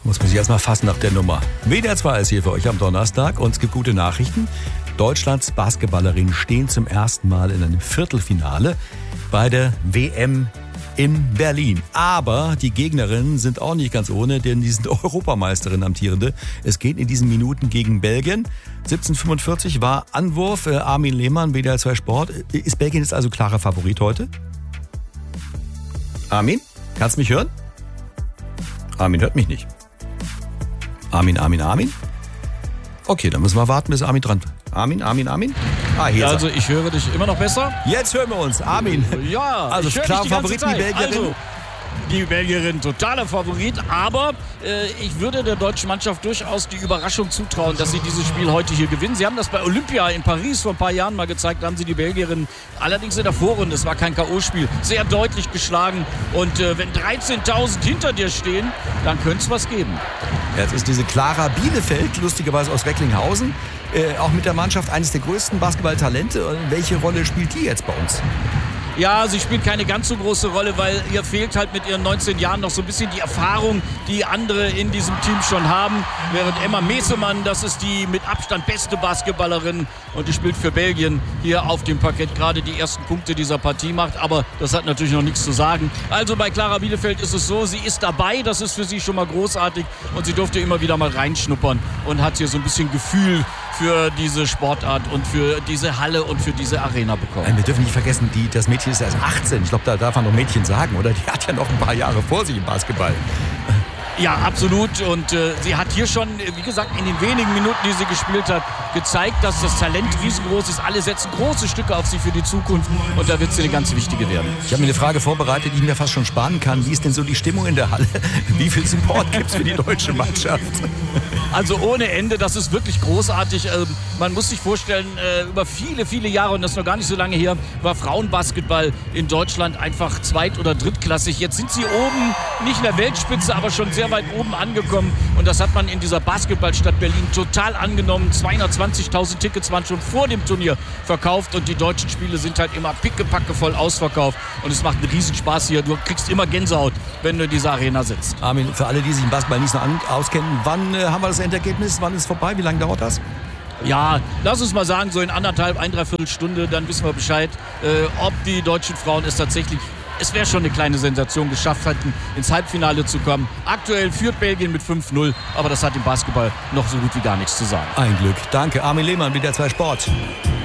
Muss man sich erstmal fassen nach der Nummer. WDR 2 ist hier für euch am Donnerstag und es gibt gute Nachrichten. Deutschlands Basketballerinnen stehen zum ersten Mal in einem Viertelfinale bei der WM in Berlin. Aber die Gegnerinnen sind auch nicht ganz ohne, denn die sind Europameisterin amtierende. Es geht in diesen Minuten gegen Belgien. 17:45 war Anwurf. Armin Lehmann, WDR 2 Sport. Ist Belgien jetzt also klarer Favorit heute? Armin, kannst du mich hören? Armin hört mich nicht. Armin? Okay, dann müssen wir warten, bis Armin dran ist. Armin? Ah, hier also ich höre dich immer noch besser. Jetzt hören wir uns, Armin. Ja, also klar Favorit, die Belgierin. Also, die Belgierin totaler Favorit, aber ich würde der deutschen Mannschaft durchaus die Überraschung zutrauen, dass sie dieses Spiel heute hier gewinnen. Sie haben das bei Olympia in Paris vor ein paar Jahren mal gezeigt, da haben sie die Belgierin allerdings in der Vorrunde, es war kein K.O.-Spiel, sehr deutlich geschlagen und wenn 13.000 hinter dir stehen, dann könnte es was geben. Jetzt ist diese Clara Bielefeld, lustigerweise aus Recklinghausen, auch mit der Mannschaft eines der größten Basketballtalente. Welche Rolle spielt die jetzt bei uns? Ja, sie spielt keine ganz so große Rolle, weil ihr fehlt halt mit ihren 19 Jahren noch so ein bisschen die Erfahrung, die andere in diesem Team schon haben. Während Emma Mesemann, das ist die mit Abstand beste Basketballerin und die spielt für Belgien hier auf dem Parkett gerade die ersten Punkte dieser Partie macht. Aber das hat natürlich noch nichts zu sagen. Also bei Clara Bielefeld ist es so, sie ist dabei, das ist für sie schon mal großartig und sie durfte immer wieder mal reinschnuppern und hat hier so ein bisschen Gefühl für diese Sportart und für diese Halle und für diese Arena bekommen. Wir dürfen nicht vergessen, das Mädchen ist erst 18. Ich glaube, da darf man noch Mädchen sagen, oder? Die hat ja noch ein paar Jahre vor sich im Basketball. Ja, absolut. Und sie hat hier schon, wie gesagt, in den wenigen Minuten, die sie gespielt hat, gezeigt, dass das Talent riesengroß ist. Alle setzen große Stücke auf sie für die Zukunft und da wird sie eine ganz wichtige werden. Ich habe mir eine Frage vorbereitet, die ich mir fast schon sparen kann. Wie ist denn so die Stimmung in der Halle? Wie viel Support gibt es für die deutsche Mannschaft? Also ohne Ende, das ist wirklich großartig. Man muss sich vorstellen, über viele, viele Jahre, und das ist noch gar nicht so lange her, war Frauenbasketball in Deutschland einfach zweit- oder drittklassig. Jetzt sind sie oben, nicht in der Weltspitze, aber schon sehr weit oben angekommen. Und das hat man in dieser Basketballstadt Berlin total angenommen. 220.000 Tickets waren schon vor dem Turnier verkauft und die deutschen Spiele sind halt immer pickepacke voll ausverkauft. Und es macht einen Riesenspaß hier. Du kriegst immer Gänsehaut, wenn du in dieser Arena sitzt. Armin, für alle, die sich im Basketball nicht so auskennen, wann haben wir das Endergebnis? Wann ist es vorbei? Wie lange dauert das? Ja, lass uns mal sagen, so in 1,5 Stunde, dann wissen wir Bescheid, ob die deutschen Frauen es tatsächlich, es wäre schon eine kleine Sensation, geschafft hätten, ins Halbfinale zu kommen. Aktuell führt Belgien mit 5-0, aber das hat im Basketball noch so gut wie gar nichts zu sagen. Ein Glück. Danke, Armin Lehmann, WDR 2 Sport.